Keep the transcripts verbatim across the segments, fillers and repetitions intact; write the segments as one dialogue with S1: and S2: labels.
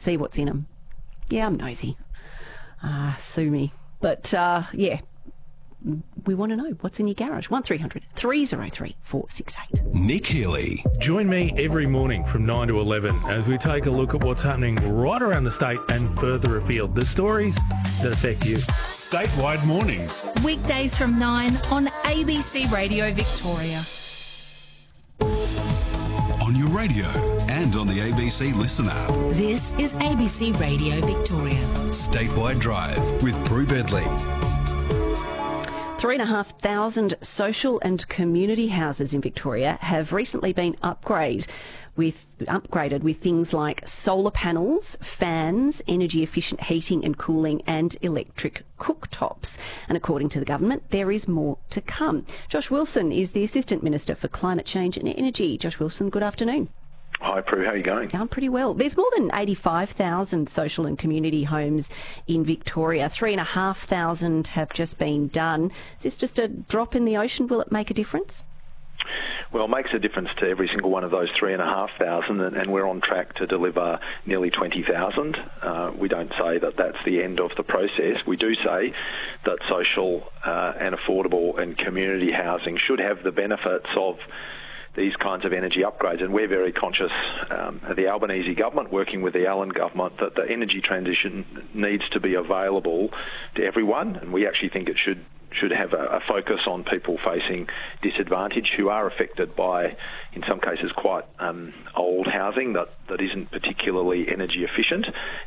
S1: see what's in them. Yeah, I'm nosy. Ah, uh, sue me. But, uh, yeah, we want to know what's in your garage. one three hundred three oh three four six eight.
S2: Nick Healy.
S3: Join me every morning from nine to eleven as we take a look at what's happening right around the state and further afield. The stories that affect you.
S2: Statewide Mornings.
S4: Weekdays from nine on A B C Radio Victoria.
S2: On your radio and on the A B C Listen app.
S4: This is A B C Radio Victoria.
S2: Statewide Drive with Prue Bedley.
S1: Three and a half thousand social and community houses in Victoria have recently been upgrade with, upgraded with things like solar panels, fans, energy-efficient heating and cooling and electric cooktops. And according to the government, there is more to come. Josh Wilson is the Assistant Minister for Climate Change and Energy. Josh Wilson, good afternoon.
S5: Hi, Prue. How are you going?
S1: I'm pretty well. There's more than eighty-five thousand social and community homes in Victoria. Three and a half thousand have just been done. Is this just a drop in the ocean? Will it make a difference?
S5: Well, it makes a difference to every single one of those three and a half thousand, and we're on track to deliver nearly twenty thousand. Uh, we don't say that that's the end of the process. We do say that social uh, and affordable and community housing should have the benefits of these kinds of energy upgrades, and we're very conscious, um, the Albanese government working with the Allan government, that the energy transition needs to be available to everyone, and we actually think it should should have a, a focus on people facing disadvantage who are affected by, in some cases, quite um, old housing that, that isn't particularly energy efficient,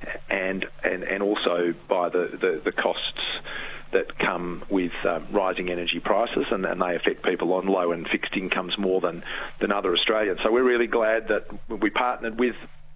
S5: and and, and also by the, the, the costs that come with um, rising energy prices, and, and they affect people on low and fixed incomes more than, than other Australians. So we're really glad that we partnered with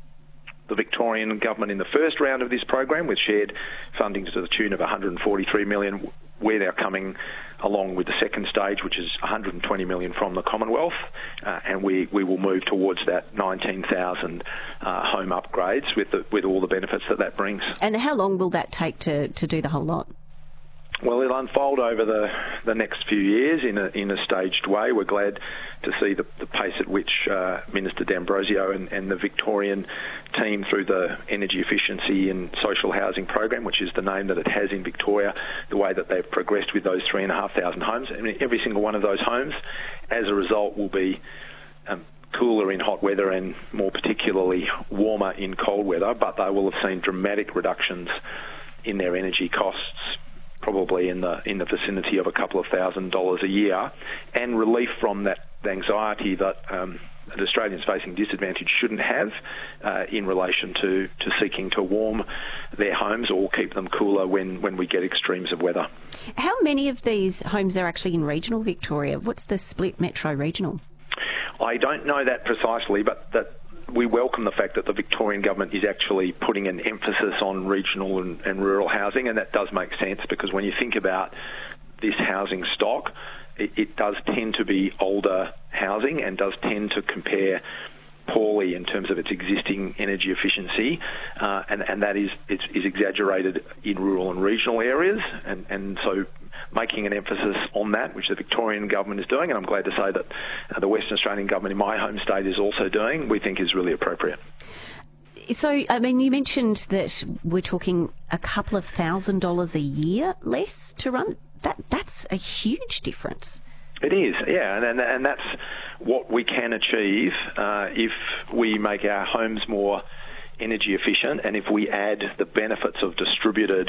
S5: the Victorian government in the first round of this program with shared funding to the tune of one hundred forty-three million dollars. We're now coming along with the second stage, which is one hundred twenty million dollars from the Commonwealth, uh, and we, we will move towards that nineteen thousand uh, home upgrades with the, with all the benefits that that brings.
S1: And how long will that take to, to do the whole lot?
S5: Well, it'll unfold over the, the next few years in a, in a staged way. We're glad to see the, the pace at which uh, Minister D'Ambrosio and, and the Victorian team, through the Energy Efficiency and Social Housing Program, which is the name that it has in Victoria, the way that they've progressed with those three and a half thousand homes. I mean, every single one of those homes, as a result, will be um, cooler in hot weather and more particularly warmer in cold weather, but they will have seen dramatic reductions in their energy costs, probably in the in the vicinity of a couple of thousand dollars a year, and relief from that anxiety that um, that Australians facing disadvantage shouldn't have uh, in relation to, to seeking to warm their homes or keep them cooler when, when we get extremes of weather.
S1: How many of these homes are actually in regional Victoria? What's the split metro-regional?
S5: I don't know that precisely, but that we welcome the fact that the Victorian government is actually putting an emphasis on regional and, and rural housing, and that does make sense because when you think about this housing stock, it, it does tend to be older housing and does tend to compare poorly in terms of its existing energy efficiency, uh, and, and that is, is is exaggerated in rural and regional areas, and, and so making an emphasis on that, which the Victorian government is doing, and I'm glad to say that uh, the Western Australian government in my home state is also doing, we think is really appropriate.
S1: So, I mean, you mentioned that we're talking a couple of thousand dollars a year less to run. That That's a huge difference.
S5: It is, yeah, and, and and that's what we can achieve uh, if we make our homes more energy efficient and if we add the benefits of distributed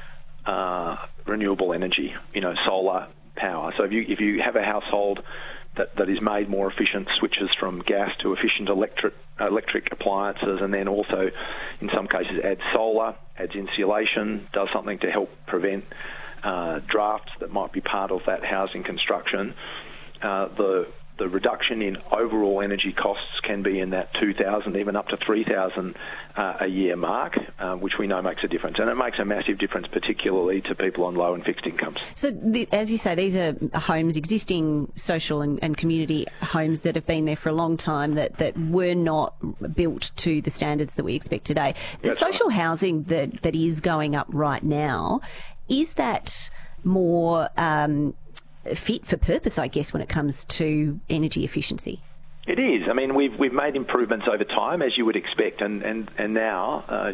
S5: uh, renewable energy, you know, solar power. So if you if you have a household that, that is made more efficient, switches from gas to efficient electric electric appliances, and then also in some cases adds solar, adds insulation, does something to help prevent Uh, drafts that might be part of that housing construction, uh, the the reduction in overall energy costs can be in that two thousand, even up to three thousand uh, a year mark, uh, which we know makes a difference. And it makes a massive difference, particularly to people on low and fixed incomes.
S1: So, the, as you say, these are homes, existing social and, and community homes that have been there for a long time, that, that were not built to the standards that we expect today. The
S5: That's
S1: social
S5: right.
S1: housing that, that is going up right now, is that more um, fit for purpose, I guess, when it comes to energy efficiency?
S5: It is. I mean, we've we've made improvements over time, as you would expect, and and and now uh,